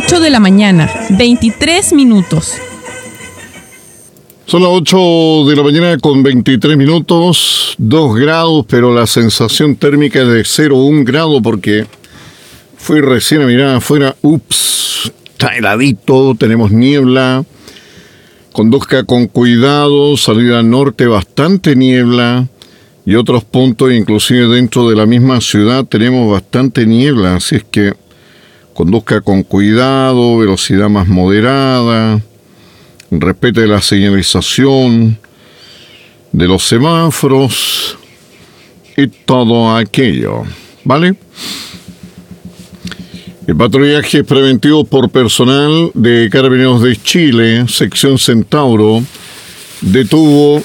8 de la mañana, 23 minutos. Son las 8 de la mañana con 23 minutos, 2 grados, pero la sensación térmica es de 0,1 grado porque fui recién a mirar afuera. Está heladito, tenemos niebla. Conduzca con cuidado, salida norte, bastante niebla. Y otros puntos, inclusive dentro de la misma ciudad, tenemos bastante niebla. Así es que conduzca con cuidado, velocidad más moderada. Respete la señalización de los semáforos y todo aquello, ¿vale? El patrullaje preventivo por personal de Carabineros de Chile, sección Centauro, detuvo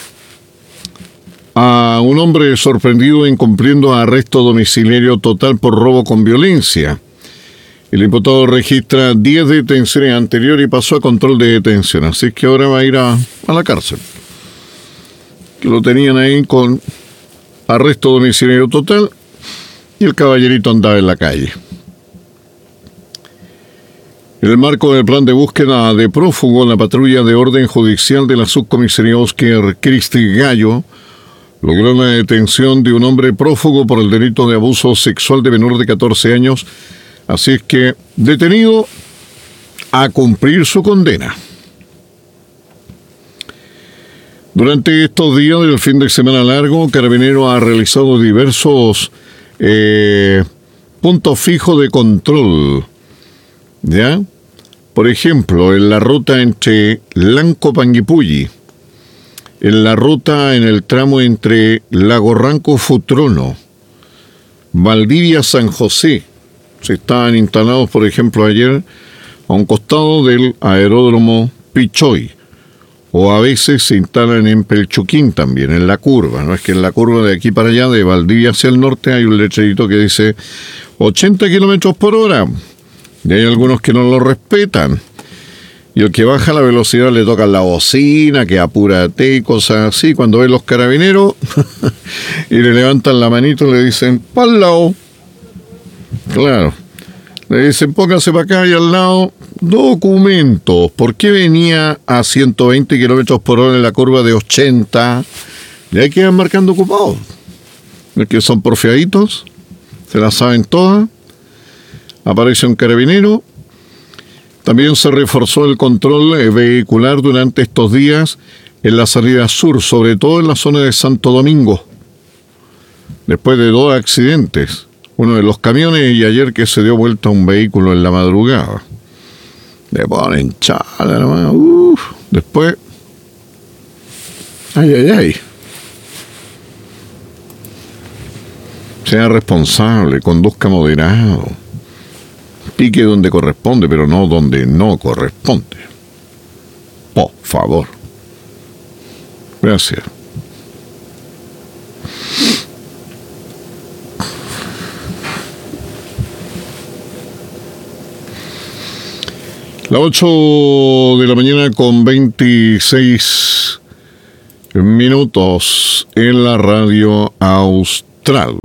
a un hombre sorprendido incumpliendo arresto domiciliario total por robo con violencia. El imputado registra 10 detenciones anteriores y pasó a control de detención, así que ahora va a ir a la cárcel. Que lo tenían ahí con arresto domiciliario total y el caballerito andaba en la calle. En el marco del plan de búsqueda de prófugo, la patrulla de orden judicial de la subcomisaría Oscar Cristi Gallo logró la detención de un hombre prófugo por el delito de abuso sexual de menor de 14 años. Así es que, detenido a cumplir su condena. Durante estos días del fin de semana largo, Carabineros ha realizado diversos puntos fijos de control. ¿Ya? Por ejemplo, en la ruta entre Lanco-Panguipulli, en la ruta en el tramo entre Lago Ranco-Futrono, Valdivia-San José. Se estaban instalados, por ejemplo, ayer a un costado del aeródromo Pichoy, o a veces se instalan en Pelchuquín también, en la curva. No es que en la curva de aquí para allá, de Valdivia hacia el norte, hay un letrerito que dice 80 kilómetros por hora, y hay algunos que no lo respetan. Y el que baja la velocidad le toca la bocina, que apúrate y cosas así. Cuando ven los carabineros y le levantan la manito, le dicen ¡pa'l lado! Claro, le dicen póngase para acá y al lado, documentos. ¿Por qué venía a 120 kilómetros por hora en la curva de 80? Y ahí quedan marcando ocupados. Es que son porfiaditos, se la saben todas. Aparece un carabinero. También se reforzó el control vehicular durante estos días en la salida sur, sobre todo en la zona de Santo Domingo. Después de 2 accidentes. Uno de los camiones y ayer que se dio vuelta un vehículo en la madrugada. Le ponen chala nomás. Después. Ay. Sea responsable, conduzca moderado. Pique donde corresponde, pero no donde no corresponde. Por favor. Gracias. Las 8 de la mañana con 26 minutos en la radio austral.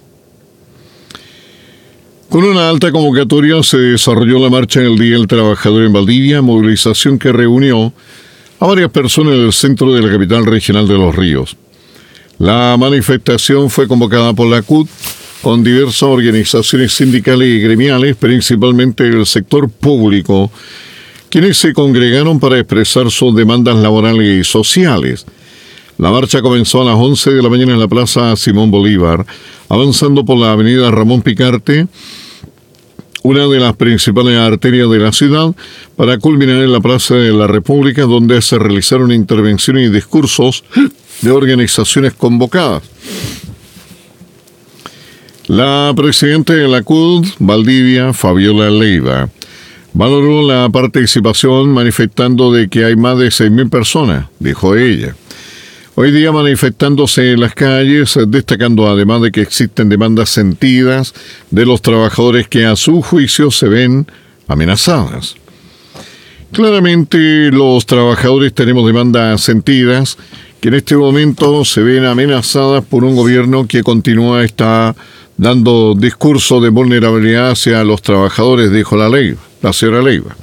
Con una alta convocatoria se desarrolló la marcha del Día del Trabajador en Valdivia, movilización que reunió a varias personas del centro de la capital regional de Los Ríos. La manifestación fue convocada por la CUT, con diversas organizaciones sindicales y gremiales, principalmente del sector público, quienes se congregaron para expresar sus demandas laborales y sociales. La marcha comenzó a las 11 de la mañana en la Plaza Simón Bolívar, avanzando por la avenida Ramón Picarte, una de las principales arterias de la ciudad, para culminar en la Plaza de la República, donde se realizaron intervenciones y discursos de organizaciones convocadas. La presidenta de la CUT, Valdivia, Fabiola Leiva, valoró la participación manifestando de que hay más de 6.000 personas, dijo ella. Hoy día manifestándose en las calles, destacando además de que existen demandas sentidas de los trabajadores que a su juicio se ven amenazadas. Claramente los trabajadores tenemos demandas sentidas que en este momento se ven amenazadas por un gobierno que está dando discurso de vulnerabilidad hacia los trabajadores, dijo la ley. la señora Leiva.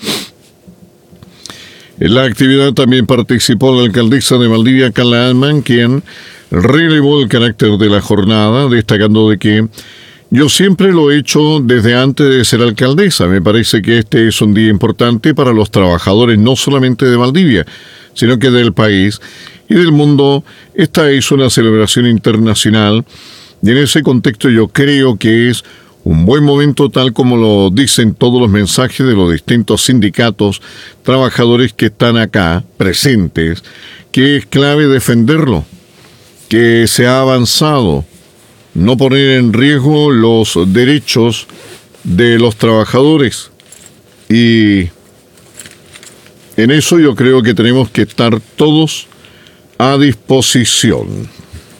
En la actividad también participó la alcaldesa de Valdivia, Carla Altman, quien relevó el carácter de la jornada, destacando de que yo siempre lo he hecho desde antes de ser alcaldesa. Me parece que este es un día importante para los trabajadores, no solamente de Valdivia, sino que del país y del mundo. Esta es una celebración internacional y en ese contexto yo creo que es un buen momento, tal como lo dicen todos los mensajes de los distintos sindicatos, trabajadores que están acá presentes, que es clave defenderlo, que se ha avanzado, no poner en riesgo los derechos de los trabajadores. Y en eso yo creo que tenemos que estar todos a disposición.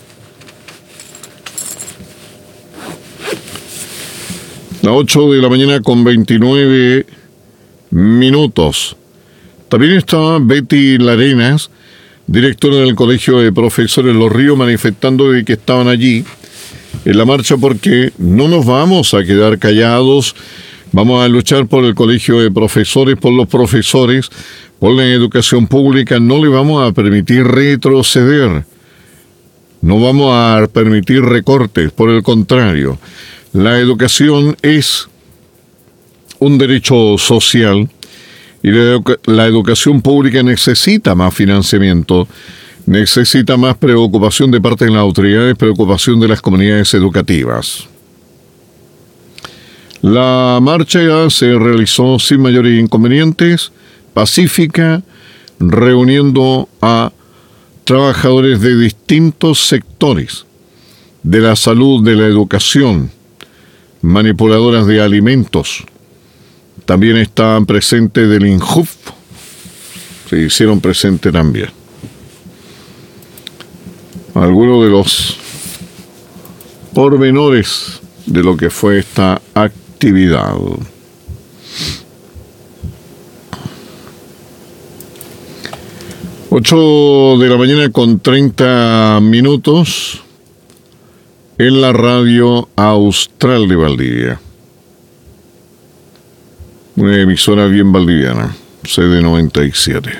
Las 8 de la mañana con 29 minutos. También está Betty Larenas, directora del Colegio de Profesores Los Ríos, manifestando de que estaban allí en la marcha porque no nos vamos a quedar callados. Vamos a luchar por el Colegio de Profesores, por los profesores, por la educación pública. No le vamos a permitir retroceder. No vamos a permitir recortes, por el contrario. La educación es un derecho social y la educación pública necesita más financiamiento, necesita más preocupación de parte de las autoridades, preocupación de las comunidades educativas. La marcha ya se realizó sin mayores inconvenientes, pacífica, reuniendo a trabajadores de distintos sectores, de la salud, de la educación, manipuladoras de alimentos. También estaban presentes del INJUF, se hicieron presente también. Algunos de los pormenores de lo que fue esta actividad. Ocho de la mañana con 30 minutos. En la radio Austral de Valdivia. Una emisora bien valdiviana, sede 97.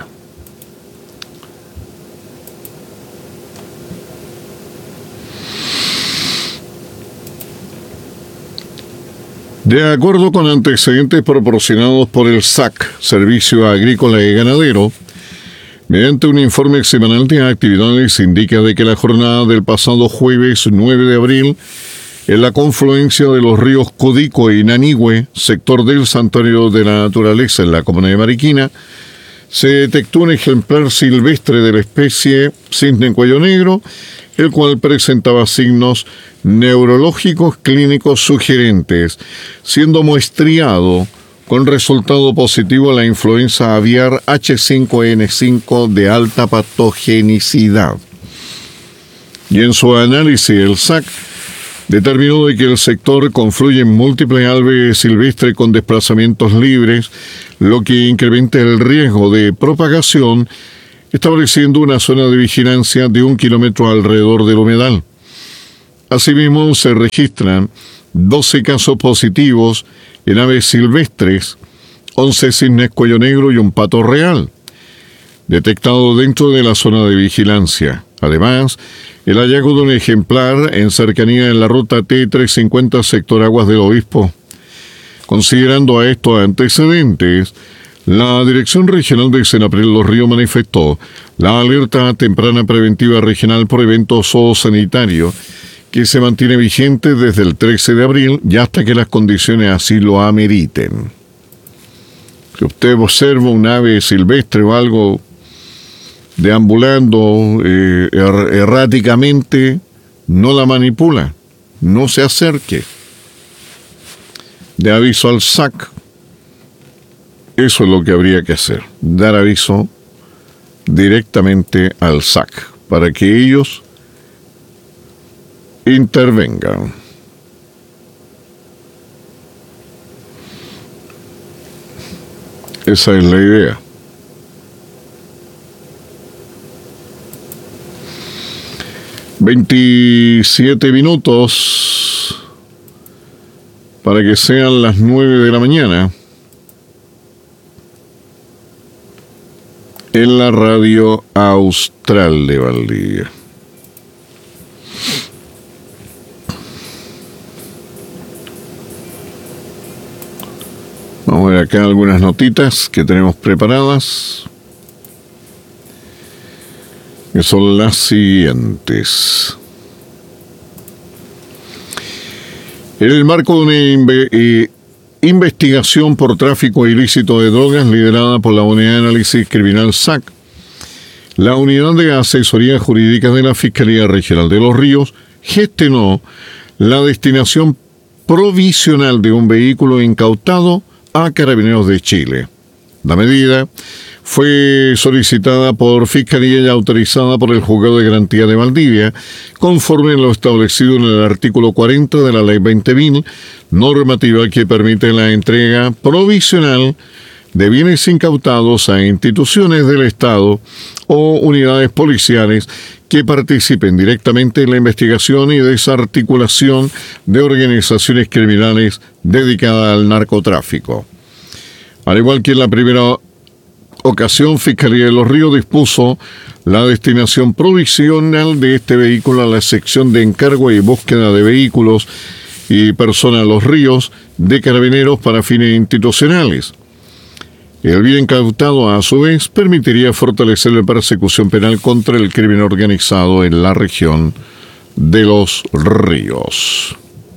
De acuerdo con antecedentes proporcionados por el SAC, Servicio Agrícola y Ganadero, mediante un informe semanal de actividades, indica de que la jornada del pasado jueves 9 de abril, en la confluencia de los ríos Codico y Nanigüe, sector del Santuario de la Naturaleza en la comuna de Mariquina, se detectó un ejemplar silvestre de la especie cisne cuello negro, el cual presentaba signos neurológicos clínicos sugerentes, siendo muestreado con resultado positivo a la influenza aviar H5N5 de alta patogenicidad. Y en su análisis, el SAC determinó de que el sector confluye en múltiples aves silvestres con desplazamientos libres, lo que incrementa el riesgo de propagación, estableciendo una zona de vigilancia de 1 kilómetro alrededor del humedal. Asimismo, se registran 12 casos positivos en aves silvestres, 11 cisnes cuello negro y un pato real, detectado dentro de la zona de vigilancia. Además, el hallazgo de un ejemplar en cercanía en la ruta T350 sector Aguas del Obispo. Considerando a estos antecedentes, la Dirección Regional de Senaprel Los Ríos manifestó la alerta temprana preventiva regional por eventos zoosanitarios que se mantiene vigente desde el 13 de abril y hasta que las condiciones así lo ameriten. Si usted observa un ave silvestre o algo deambulando erráticamente, no la manipula, no se acerque. De aviso al SAC. Eso es lo que habría que hacer, dar aviso directamente al SAC para que ellos intervengan. Esa es la idea. ...27 minutos... para que sean las 9 de la mañana. en la radio Austral de Valdivia. Vamos a ver acá algunas notitas que tenemos preparadas, que son las siguientes. En el marco de una investigación por tráfico ilícito de drogas liderada por la Unidad de Análisis Criminal SAC, la Unidad de Asesoría Jurídica de la Fiscalía Regional de Los Ríos gestionó la destinación provisional de un vehículo incautado a Carabineros de Chile. La medida fue solicitada por Fiscalía y autorizada por el Juzgado de Garantía de Valdivia, conforme a lo establecido en el artículo 40 de la Ley 20.000, normativa que permite la entrega provisional de bienes incautados a instituciones del Estado o unidades policiales que participen directamente en la investigación y desarticulación de organizaciones criminales dedicadas al narcotráfico. Al igual que en la primera ocasión, Fiscalía de Los Ríos dispuso la destinación provisional de este vehículo a la sección de encargo y búsqueda de vehículos y personas Los Ríos de Carabineros para fines institucionales. El bien incautado, a su vez, permitiría fortalecer la persecución penal contra el crimen organizado en la región de Los Ríos.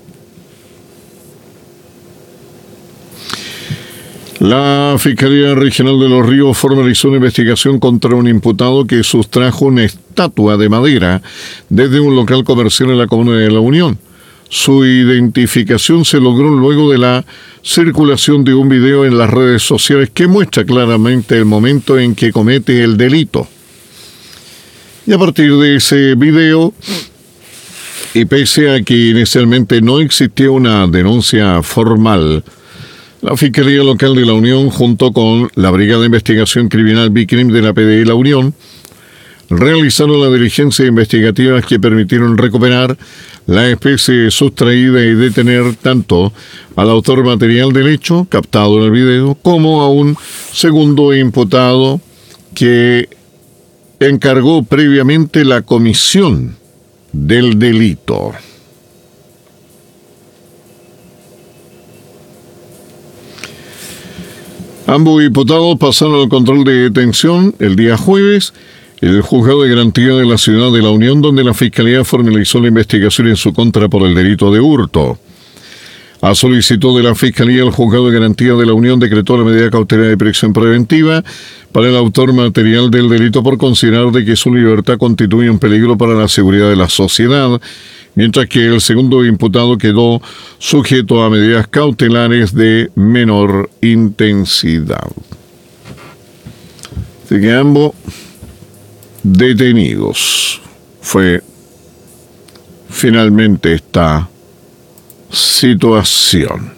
La Fiscalía Regional de Los Ríos formalizó una investigación contra un imputado que sustrajo una estatua de madera desde un local comercial en la comuna de La Unión. Su identificación se logró luego de la circulación de un video en las redes sociales que muestra claramente el momento en que comete el delito. Y a partir de ese video, y pese a que inicialmente no existía una denuncia formal, la Fiscalía Local de La Unión, junto con la Brigada de Investigación Criminal BICRIM de la PDI La Unión, realizaron las diligencias investigativas que permitieron recuperar la especie sustraída y detener tanto al autor material del hecho, captado en el video, como a un segundo imputado que encargó previamente la comisión del delito. Ambos imputados pasaron al control de detención el día jueves en el Juzgado de Garantía de la Ciudad de La Unión, donde la Fiscalía formalizó la investigación en su contra por el delito de hurto. A solicitud de la Fiscalía, el Juzgado de Garantía de La Unión decretó la medida cautelar de prisión preventiva para el autor material del delito por considerar de que su libertad constituye un peligro para la seguridad de la sociedad, mientras que el segundo imputado quedó sujeto a medidas cautelares de menor intensidad. Así que ambos detenidos. Fue finalmente esta situación.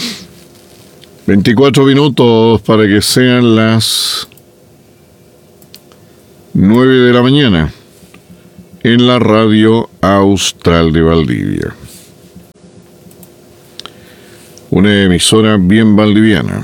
24 minutos para que sean las 9 de la mañana en la radio Austral de Valdivia. Una emisora bien valdiviana.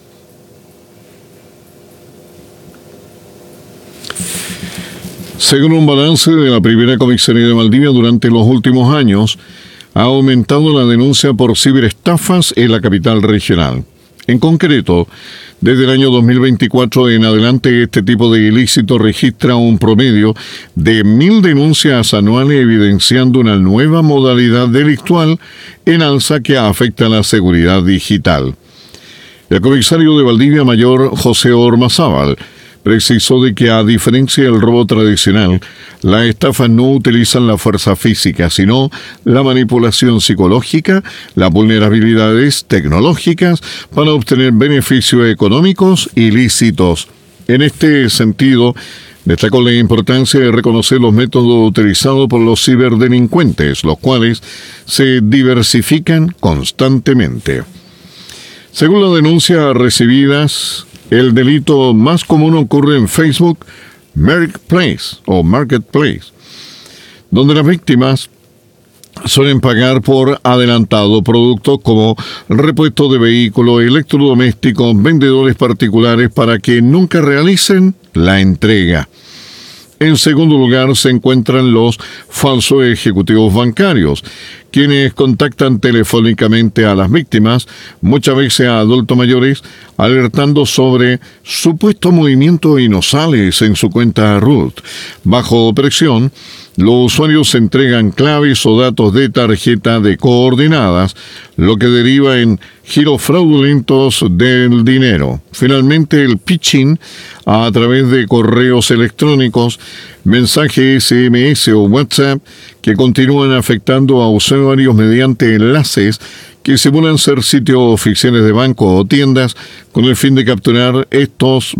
Según un balance de la primera comisaría de Valdivia, durante los últimos años ha aumentado la denuncia por ciberestafas en la capital regional. En concreto, desde el año 2024 en adelante, este tipo de ilícito registra un promedio de 1.000 denuncias anuales, evidenciando una nueva modalidad delictual en alza que afecta a la seguridad digital. El comisario de Valdivia Mayor, José Ormazábal, precisó de que, a diferencia del robo tradicional, las estafas no utilizan la fuerza física, sino la manipulación psicológica, las vulnerabilidades tecnológicas para obtener beneficios económicos ilícitos. En este sentido, destacó la importancia de reconocer los métodos utilizados por los ciberdelincuentes, los cuales se diversifican constantemente. Según las denuncias recibidas, el delito más común ocurre en Facebook Marketplace, donde las víctimas suelen pagar por adelantado productos como repuesto de vehículos, electrodomésticos, vendedores particulares, para que nunca realicen la entrega. En segundo lugar se encuentran los falsos ejecutivos bancarios, quienes contactan telefónicamente a las víctimas, muchas veces a adultos mayores, alertando sobre supuestos movimientos inusuales en su cuenta RUT. Bajo presión, los usuarios entregan claves o datos de tarjeta de coordenadas, lo que deriva en giros fraudulentos del dinero. Finalmente, el phishing a través de correos electrónicos, mensajes SMS o WhatsApp que continúan afectando a usuarios mediante enlaces que simulan ser sitios oficiales de bancos o tiendas con el fin de capturar estos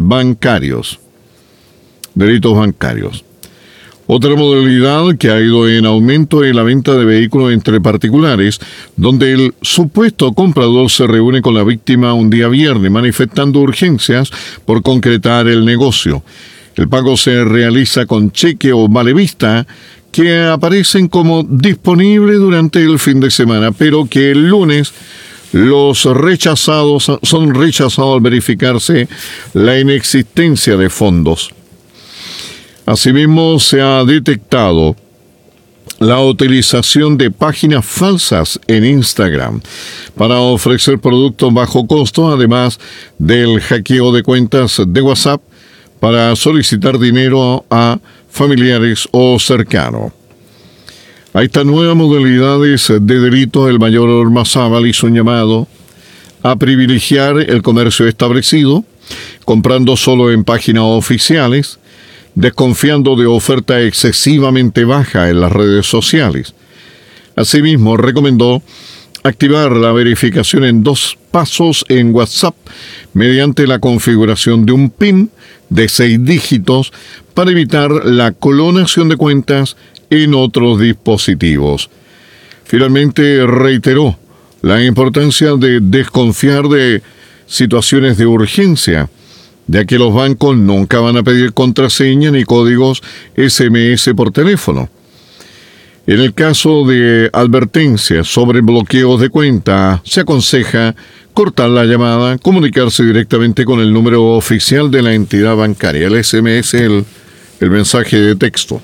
delitos bancarios. Otra modalidad que ha ido en aumento es la venta de vehículos entre particulares, donde el supuesto comprador se reúne con la víctima un día viernes, manifestando urgencias por concretar el negocio. El pago se realiza con cheque o vale vista, que aparecen como disponibles durante el fin de semana, pero que el lunes son rechazados al verificarse la inexistencia de fondos. Asimismo, se ha detectado la utilización de páginas falsas en Instagram para ofrecer productos bajo costo, además del hackeo de cuentas de WhatsApp para solicitar dinero a familiares o cercanos. A estas nuevas modalidades de delito, el mayor Ormazábal hizo un llamado a privilegiar el comercio establecido, comprando solo en páginas oficiales, desconfiando de oferta excesivamente baja en las redes sociales. Asimismo, recomendó activar la verificación en 2 pasos en WhatsApp mediante la configuración de un PIN de 6 dígitos para evitar la clonación de cuentas en otros dispositivos. Finalmente, reiteró la importancia de desconfiar de situaciones de urgencia, ya que los bancos nunca van a pedir contraseña ni códigos SMS por teléfono. En el caso de advertencias sobre bloqueos de cuenta, se aconseja cortar la llamada, comunicarse directamente con el número oficial de la entidad bancaria. El SMS es el mensaje de texto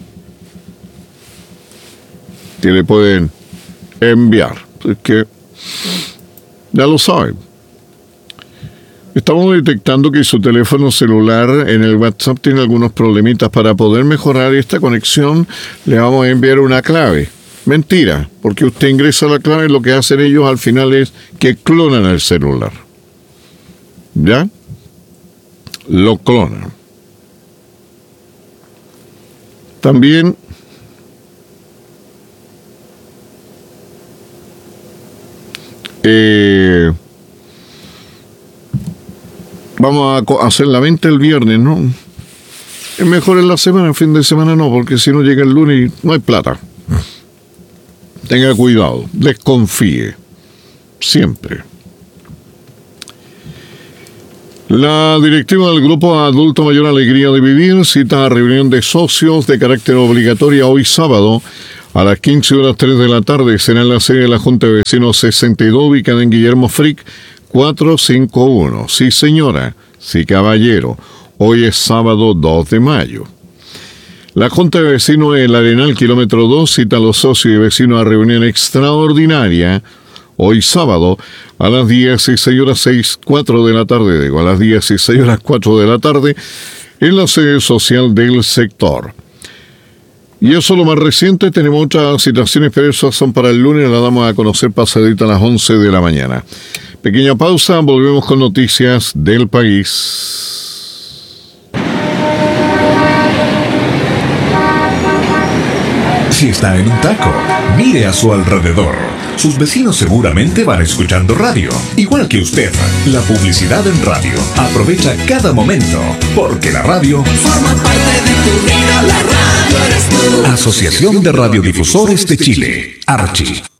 que le pueden enviar. Es que ya lo saben. Estamos detectando que su teléfono celular en el WhatsApp tiene algunos problemitas. Para poder mejorar esta conexión, le vamos a enviar una clave. Mentira, porque usted ingresa la clave y lo que hacen ellos al final es que clonan el celular. ¿Ya? Lo clonan. También vamos a hacer la venta el viernes, ¿no? Es mejor en la semana, el fin de semana no, porque si no llega el lunes no hay plata. Tenga cuidado, desconfíe, siempre. La directiva del Grupo Adulto Mayor Alegría de Vivir cita a reunión de socios de carácter obligatoria hoy sábado a las 15:03 de la tarde. Será en la sede de la Junta de Vecinos 62, ubicada en Guillermo Frick 451. Sí, señora, sí, caballero. Hoy es sábado 2 de mayo. La Junta de Vecinos del Arenal, kilómetro 2, cita a los socios y vecinos a reunión extraordinaria hoy sábado a las 16:04 de la tarde, a las 16:04 de la tarde, en la sede social del sector. Y eso lo más reciente. Tenemos otras situaciones, pero esas son para el lunes, las damos a conocer pasadita a las 11 de la mañana. Pequeña pausa, volvemos con noticias del país. Si está en un taco, mire a su alrededor. Sus vecinos seguramente van escuchando radio, igual que usted. La publicidad en radio. Aprovecha cada momento, porque la radio forma parte de tu vida. La radio eres tú. Asociación de Radiodifusores de Chile, Archi.